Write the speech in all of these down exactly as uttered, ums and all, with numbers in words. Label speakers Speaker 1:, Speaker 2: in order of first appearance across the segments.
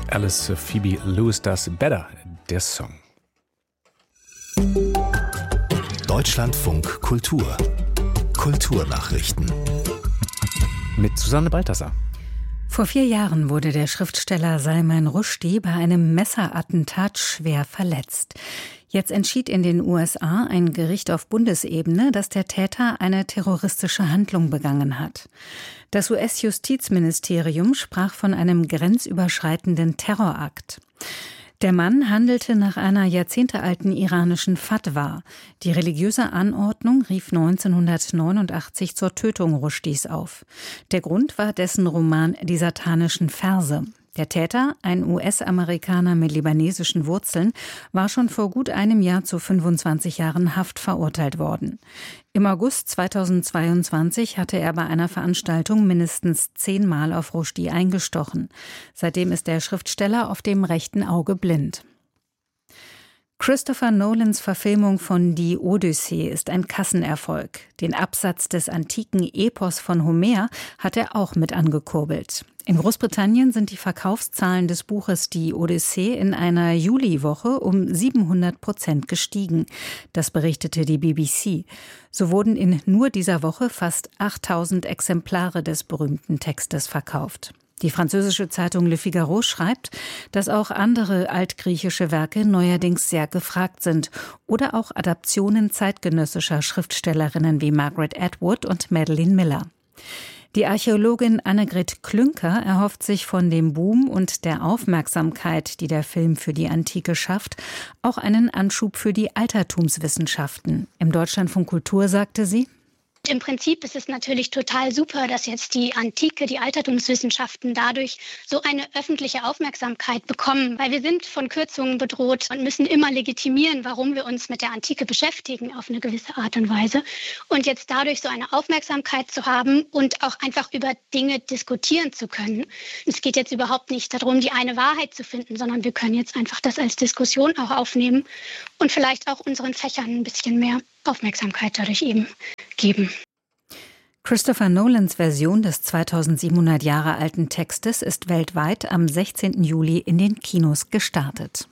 Speaker 1: Alice Phoebe Lewis does better, der Song.
Speaker 2: Deutschlandfunk Kultur. Kulturnachrichten.
Speaker 1: Mit Susanne Balthasar.
Speaker 3: Vor vier Jahren wurde der Schriftsteller Salman Rushdie bei einem Messerattentat schwer verletzt. Jetzt entschied in den U S A ein Gericht auf Bundesebene, dass der Täter eine terroristische Handlung begangen hat. Das U S-Justizministerium sprach von einem grenzüberschreitenden Terrorakt. Der Mann handelte nach einer jahrzehntealten iranischen Fatwa. Die religiöse Anordnung rief neunzehnhundertneunundachtzig zur Tötung Rushdies auf. Der Grund war dessen Roman Die satanischen Verse. Der Täter, ein U S-Amerikaner mit libanesischen Wurzeln, war schon vor gut einem Jahr zu fünfundzwanzig Jahren Haft verurteilt worden. Im August zweitausendzweiundzwanzig hatte er bei einer Veranstaltung mindestens zehnmal auf Rushdie eingestochen. Seitdem ist der Schriftsteller auf dem rechten Auge blind. Christopher Nolans Verfilmung von Die Odyssee ist ein Kassenerfolg. Den Absatz des antiken Epos von Homer hat er auch mit angekurbelt. In Großbritannien sind die Verkaufszahlen des Buches Die Odyssee in einer Juliwoche um siebenhundert Prozent gestiegen. Das berichtete die B B C. So wurden in nur dieser Woche fast achttausend Exemplare des berühmten Textes verkauft. Die französische Zeitung Le Figaro schreibt, dass auch andere altgriechische Werke neuerdings sehr gefragt sind oder auch Adaptionen zeitgenössischer Schriftstellerinnen wie Margaret Atwood und Madeline Miller. Die Archäologin Annegret Klünker erhofft sich von dem Boom und der Aufmerksamkeit, die der Film für die Antike schafft, auch einen Anschub für die Altertumswissenschaften. Im Deutschlandfunk Kultur sagte sie:
Speaker 4: Im Prinzip ist es natürlich total super, dass jetzt die Antike, die Altertumswissenschaften dadurch so eine öffentliche Aufmerksamkeit bekommen, weil wir sind von Kürzungen bedroht und müssen immer legitimieren, warum wir uns mit der Antike beschäftigen auf eine gewisse Art und Weise. Und jetzt dadurch so eine Aufmerksamkeit zu haben und auch einfach über Dinge diskutieren zu können. Es geht jetzt überhaupt nicht darum, die eine Wahrheit zu finden, sondern wir können jetzt einfach das als Diskussion auch aufnehmen und vielleicht auch unseren Fächern ein bisschen mehr Aufmerksamkeit dadurch eben geben.
Speaker 3: Christopher Nolans Version des zweitausendsiebenhundert Jahre alten Textes ist weltweit am sechzehnten Juli in den Kinos gestartet.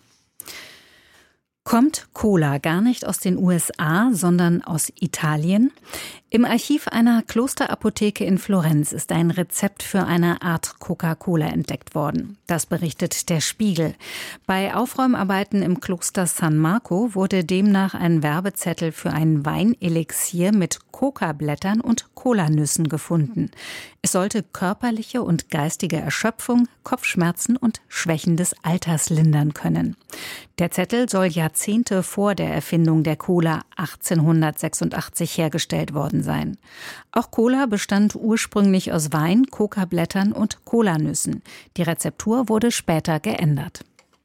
Speaker 3: Kommt Cola gar nicht aus den U S A, sondern aus Italien? Im Archiv einer Klosterapotheke in Florenz ist ein Rezept für eine Art Coca-Cola entdeckt worden. Das berichtet der Spiegel. Bei Aufräumarbeiten im Kloster San Marco wurde demnach ein Werbezettel für ein Weinelixier mit Coca-Blättern und Colanüssen gefunden. Es sollte körperliche und geistige Erschöpfung, Kopfschmerzen und Schwächen des Alters lindern können. Der Zettel soll Jahrzehnte vor der Erfindung der Cola achtzehnhundertsechsundachtzig hergestellt worden sein. Auch Cola bestand ursprünglich aus Wein, Coca-Blättern und Colanüssen. Die Rezeptur wurde später geändert.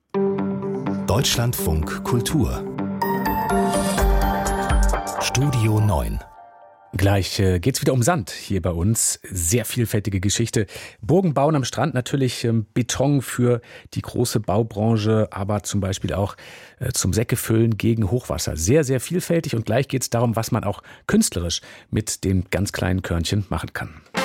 Speaker 2: Deutschlandfunk Kultur. Studio neun.
Speaker 1: Gleich äh, geht's wieder um Sand hier bei uns. Sehr vielfältige Geschichte. Burgen bauen am Strand, natürlich ähm, Beton für die große Baubranche, aber zum Beispiel auch äh, zum Säckefüllen gegen Hochwasser. Sehr, sehr vielfältig und gleich geht's darum, was man auch künstlerisch mit dem ganz kleinen Körnchen machen kann.